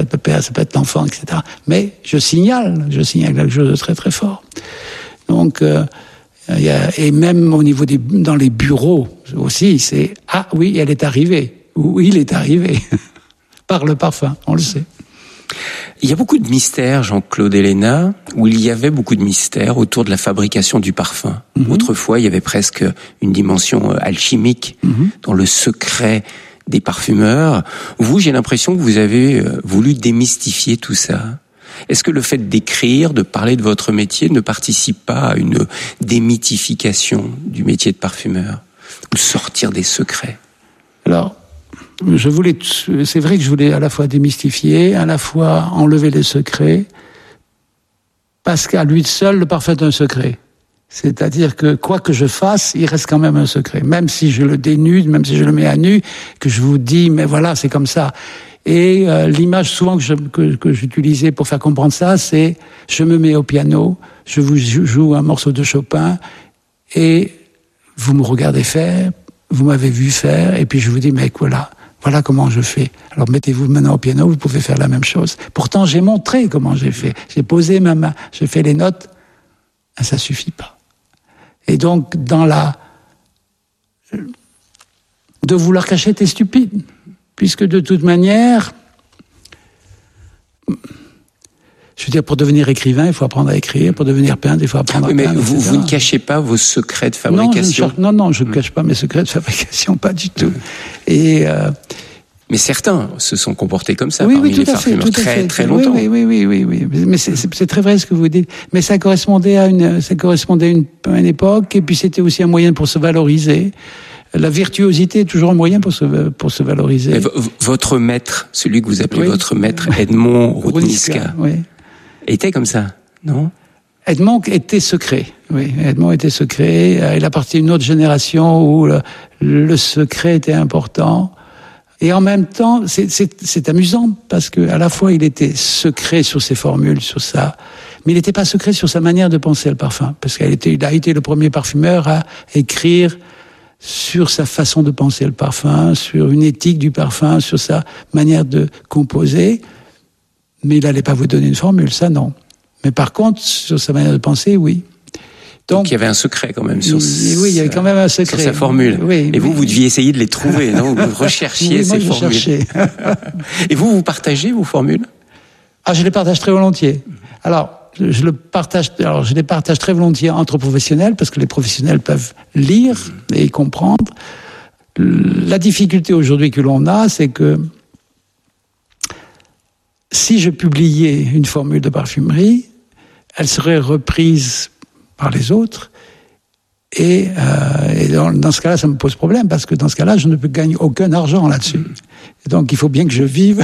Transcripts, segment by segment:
être le père, ça peut être l'enfant, etc. Mais je signale quelque chose de très très fort. Donc, et même au niveau dans les bureaux aussi, c'est « Ah oui, elle est arrivée » ou « Il est arrivé » par le parfum, on le sait. Il y a beaucoup de mystères, Jean-Claude Héléna, où il y avait beaucoup de mystères autour de la fabrication du parfum. Autrefois, il y avait presque une dimension alchimique dans le secret des parfumeurs. Vous, j'ai l'impression que vous avez voulu démystifier tout ça. Est-ce que le fait d'écrire, de parler de votre métier ne participe pas à une démythification du métier de parfumeur, ou sortir des secrets? Alors, c'est vrai que je voulais à la fois démystifier, à la fois enlever les secrets, parce qu'à lui seul, le parfum est un secret. C'est-à-dire que quoi que je fasse, il reste quand même un secret. Même si je le dénude, même si je le mets à nu, que je vous dis, mais voilà, c'est comme ça. Et l'image souvent que j'utilisais pour faire comprendre ça, c'est je me mets au piano, je vous joue un morceau de Chopin, et vous me regardez faire, vous m'avez vu faire, et puis je vous dis, mais voilà comment je fais. Alors mettez-vous maintenant au piano, vous pouvez faire la même chose. Pourtant, j'ai montré comment j'ai fait. J'ai posé ma main, j'ai fait les notes, ça suffit pas. Et donc, de vouloir cacher, t'es stupide. Puisque de toute manière, je veux dire, pour devenir écrivain, il faut apprendre à écrire. Pour devenir peintre, il faut apprendre à peindre. Mais vous ne cachez pas vos secrets de fabrication? Non, je ne cache pas mes secrets de fabrication, pas du tout. Et mais certains se sont comportés comme ça parmi les parfumeurs très longtemps. Oui. Mais c'est très vrai ce que vous dites. Mais ça correspondait à une époque, et puis c'était aussi un moyen pour se valoriser. La virtuosité est toujours un moyen pour se valoriser. Mais votre maître, celui que vous appelez votre maître, Edmond Roudniczka, était comme ça, non? Edmond était secret. Oui, Edmond était secret. Il appartient à une autre génération où le secret était important. Et en même temps, c'est amusant parce que à la fois il était secret sur ses formules, sur ça, mais il n'était pas secret sur sa manière de penser le parfum, parce qu'il a été le premier parfumeur à écrire sur sa façon de penser le parfum, sur une éthique du parfum, sur sa manière de composer. Mais il n'allait pas vous donner une formule, ça non. Mais par contre, sur sa manière de penser, oui. Donc il y avait un secret quand même sur il y avait quand même un secret. Sur sa formule. Et vous deviez essayer de les trouver, non? Vous recherchiez ces formules. Et vous partagez vos formules? Ah, je les partage très volontiers. Alors, je les partage très volontiers entre professionnels, parce que les professionnels peuvent lire et comprendre. La difficulté aujourd'hui que l'on a, c'est que si je publiais une formule de parfumerie, elle serait reprise par les autres, et dans ce cas-là, ça me pose problème, parce que dans ce cas-là, je ne peux gagner aucun argent là-dessus. Et donc, il faut bien que je vive.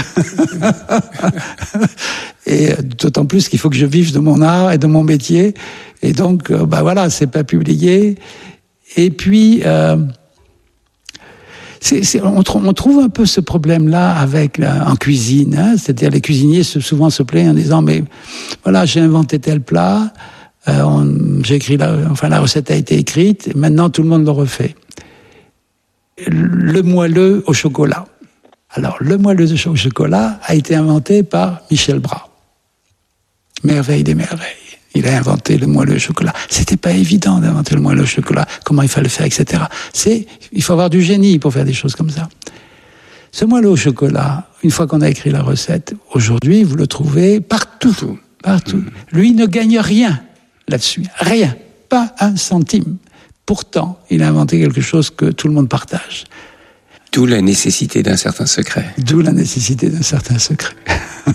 Et d'autant plus qu'il faut que je vive de mon art et de mon métier. Et donc, voilà, c'est pas publié. Et puis, on trouve un peu ce problème-là en cuisine, hein. C'est-à-dire, les cuisiniers souvent se plaignent en disant, mais voilà, j'ai inventé tel plat, la recette a été écrite, et maintenant tout le monde le refait. Le moelleux au chocolat. Alors, le moelleux au chocolat a été inventé par Michel Bras. Merveille des merveilles. Il a inventé le moelleux au chocolat. C'était pas évident d'inventer le moelleux au chocolat, comment il fallait faire, etc. Il faut avoir du génie pour faire des choses comme ça. Ce moelleux au chocolat, une fois qu'on a écrit la recette, aujourd'hui, vous le trouvez partout. Lui ne gagne rien là-dessus. Rien. Pas un centime. Pourtant, il a inventé quelque chose que tout le monde partage. D'où la nécessité d'un certain secret.